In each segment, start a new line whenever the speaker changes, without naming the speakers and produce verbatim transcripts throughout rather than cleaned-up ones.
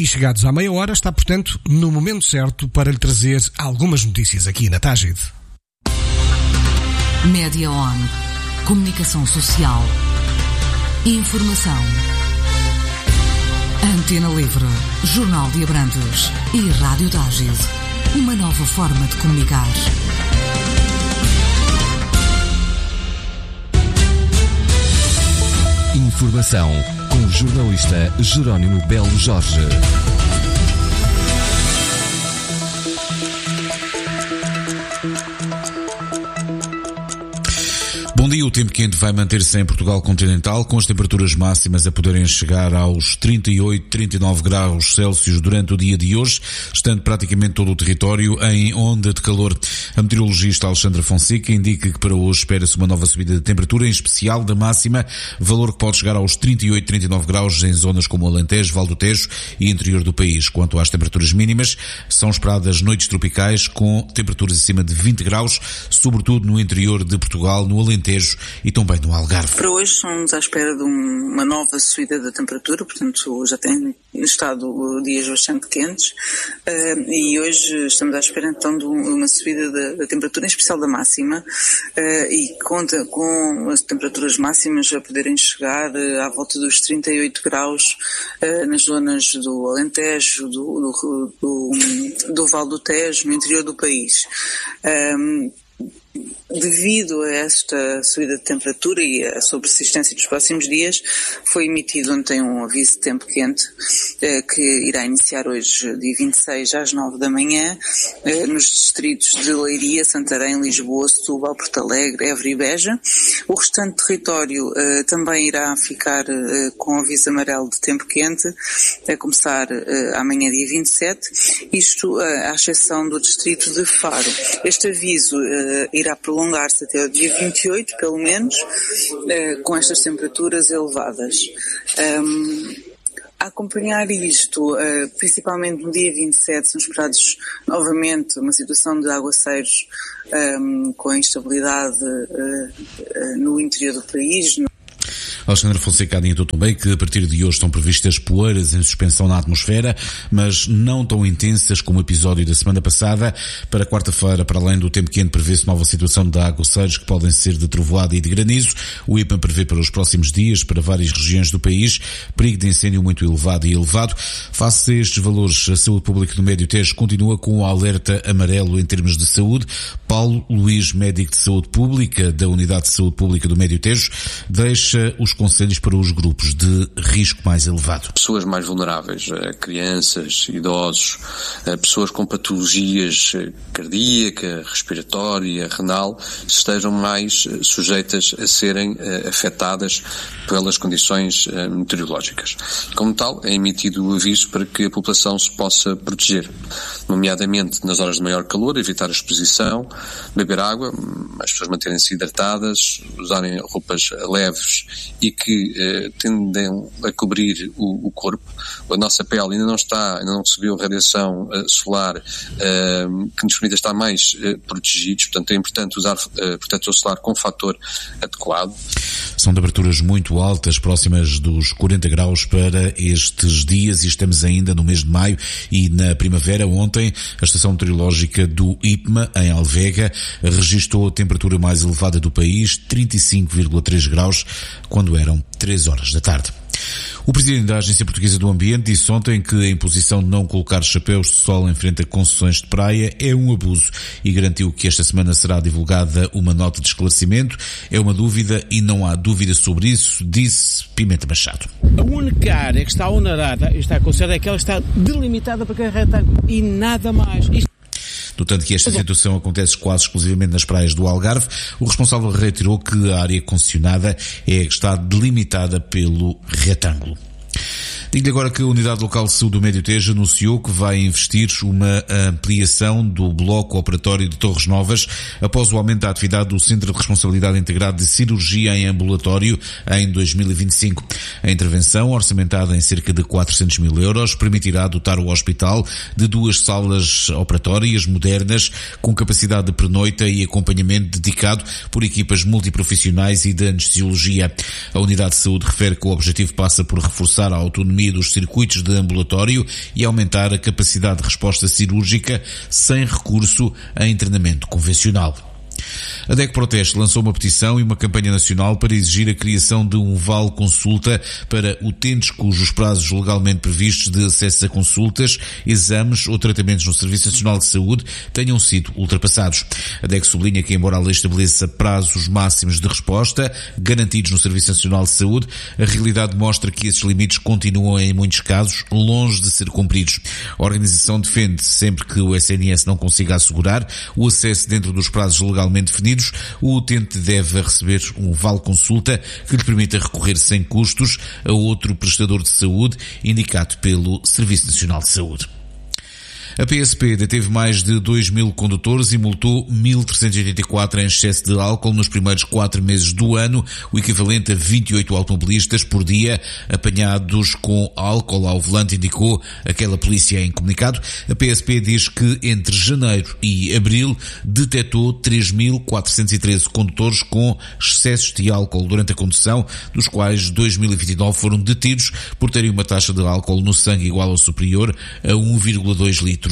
E chegados à meia hora, está, portanto, no momento certo para lhe trazer algumas notícias aqui na Tágide.
Média On. Comunicação social. Informação. Antena Livre. Jornal de Abrantes. E Rádio Tágide. Uma nova forma de comunicar.
Informação com o jornalista Jerónimo Belo Jorge.
Bom dia, o tempo quente vai manter-se em Portugal continental, com as temperaturas máximas a poderem chegar aos trinta e oito, trinta e nove graus Celsius durante o dia de hoje, estando praticamente todo o território em onda de calor. A meteorologista Alexandra Fonseca indica que para hoje espera-se uma nova subida de temperatura, em especial da máxima, valor que pode chegar aos trinta e oito, trinta e nove graus em zonas como Alentejo, Val do Tejo e interior do país. Quanto às temperaturas mínimas, são esperadas noites tropicais com temperaturas acima de vinte graus, sobretudo no interior de Portugal, no Alentejo e também no Algarve.
Para hoje estamos à espera de um, uma nova subida da temperatura, portanto já tem estado dias bastante quentes uh, e hoje estamos à espera então de uma subida da, da temperatura, em especial da máxima, uh, e conta com as temperaturas máximas a poderem chegar uh, à volta dos trinta e oito graus uh, nas zonas do Alentejo, do, do, do, do Val do Tejo, no interior do país. Um, Devido a esta subida de temperatura e a sua persistência nos próximos dias, foi emitido ontem um aviso de tempo quente eh, que irá iniciar hoje, dia vinte e seis, às nove da manhã, eh, nos distritos de Leiria, Santarém, Lisboa, Setúbal, Porto Alegre, Évora e Beja. O restante território eh, também irá ficar eh, com aviso amarelo de tempo quente, a começar eh, amanhã, dia vinte e sete, isto eh, à exceção do distrito de Faro. Este aviso eh, irá prolongar-se até o dia vinte e oito, pelo menos, eh, com estas temperaturas elevadas. Um, a acompanhar isto, eh, principalmente no dia vinte e sete, são esperados novamente uma situação de aguaceiros um, com a instabilidade eh, eh, no interior do país. No
Alexandra Fonseca adiantou também que a partir de hoje estão previstas poeiras em suspensão na atmosfera, mas não tão intensas como o episódio da semana passada. Para quarta-feira, para além do tempo quente, prevê-se nova situação de aguaceiros que podem ser de trovoada e de granizo. O I P M prevê para os próximos dias, para várias regiões do país, perigo de incêndio muito elevado e elevado. Face a estes valores, a Saúde Pública do Médio Tejo continua com o alerta amarelo em termos de saúde. Paulo Luís, médico de saúde pública da Unidade de Saúde Pública do Médio Tejo, deixa os conselhos para os grupos de risco mais elevado.
Pessoas mais vulneráveis, crianças, idosos, pessoas com patologias cardíaca, respiratória, renal, estejam mais sujeitas a serem afetadas pelas condições meteorológicas. Como tal, é emitido o aviso para que a população se possa proteger, nomeadamente nas horas de maior calor, evitar a exposição, beber água, as pessoas manterem-se hidratadas, usarem roupas leves e que eh, tendem a cobrir o, o corpo. A nossa pele ainda não está, ainda não recebeu radiação uh, solar uh, que nos permita estar mais uh, protegidos, portanto é importante usar uh, protetor solar com fator adequado.
São temperaturas muito altas, próximas dos quarenta graus para estes dias, e estamos ainda no mês de maio e na primavera. Ontem, a estação meteorológica do I P M A, em Alvega, registrou a temperatura mais elevada do país, trinta e cinco vírgula três graus, quando eram três horas da tarde. O presidente da Agência Portuguesa do Ambiente disse ontem que a imposição de não colocar chapéus de sol em frente a concessões de praia é um abuso e garantiu que esta semana será divulgada uma nota de esclarecimento. É uma dúvida e não há dúvida sobre isso, disse Pimenta Machado.
A única área que está onerada e está considerada é aquela que está delimitada para cada retângulo e nada mais. Isto...
No tanto que esta situação acontece quase exclusivamente nas praias do Algarve, o responsável reiterou que a área concessionada é a que está delimitada pelo retângulo. Digo-lhe agora que a Unidade Local de Saúde do Médio Tejo anunciou que vai investir uma ampliação do bloco operatório de Torres Novas após o aumento da atividade do Centro de Responsabilidade Integrada de Cirurgia em Ambulatório em dois mil e vinte e cinco. A intervenção, orçamentada em cerca de quatrocentos mil euros, permitirá dotar o hospital de duas salas operatórias modernas com capacidade de pernoita e acompanhamento dedicado por equipas multiprofissionais e de anestesiologia. A Unidade de Saúde refere que o objetivo passa por reforçar a autonomia exprimir os circuitos de ambulatório e aumentar a capacidade de resposta cirúrgica sem recurso a internamento convencional. A D E C Proteste lançou uma petição e uma campanha nacional para exigir a criação de um vale consulta para utentes cujos prazos legalmente previstos de acesso a consultas, exames ou tratamentos no Serviço Nacional de Saúde tenham sido ultrapassados. A D E C sublinha que, embora a lei estabeleça prazos máximos de resposta garantidos no Serviço Nacional de Saúde, a realidade mostra que esses limites continuam, em muitos casos, longe de ser cumpridos. A organização defende, sempre que o S N S não consiga assegurar o acesso dentro dos prazos legalmente definidos, o utente deve receber um vale consulta que lhe permita recorrer sem custos a outro prestador de saúde indicado pelo Serviço Nacional de Saúde. A P S P deteve mais de dois mil condutores e multou mil trezentos e oitenta e quatro em excesso de álcool nos primeiros quatro meses do ano, o equivalente a vinte e oito automobilistas por dia apanhados com álcool ao volante, indicou aquela polícia em comunicado. A P S P diz que entre janeiro e abril detectou três mil quatrocentos e treze condutores com excessos de álcool durante a condução, dos quais dois mil e vinte e nove foram detidos por terem uma taxa de álcool no sangue igual ou superior a um vírgula dois litros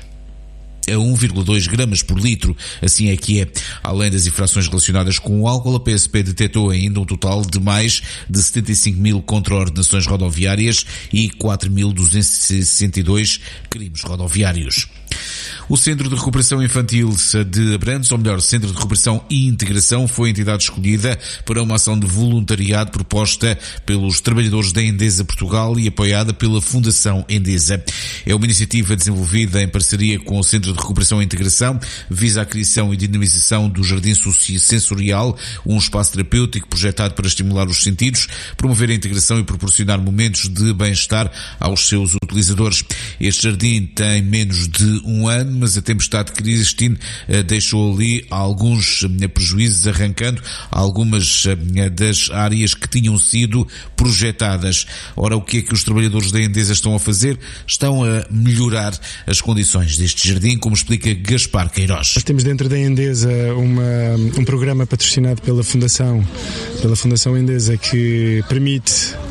a um vírgula dois gramas por litro, assim é que é. Além das infrações relacionadas com o álcool, a P S P detectou ainda um total de mais de setenta e cinco mil contraordenações rodoviárias e quatro mil duzentos e sessenta e dois crimes rodoviários. O Centro de Recuperação Infantil de Abrantes, ou melhor, Centro de Recuperação e Integração, foi a entidade escolhida para uma ação de voluntariado proposta pelos trabalhadores da Endesa Portugal e apoiada pela Fundação Endesa. É uma iniciativa desenvolvida em parceria com o Centro de Recuperação e Integração, visa a criação e dinamização do Jardim Sensorial, um espaço terapêutico projetado para estimular os sentidos, promover a integração e proporcionar momentos de bem-estar aos seus utilizadores. Este jardim tem menos de um ano, mas a tempestade Christine deixou ali alguns prejuízos, arrancando algumas das áreas que tinham sido projetadas. Ora, o que é que os trabalhadores da Endesa estão a fazer? Estão a melhorar as condições deste jardim, como explica Gaspar Queiroz.
Nós temos dentro da Endesa uma, um programa patrocinado pela Fundação, pela Fundação Endesa, que permite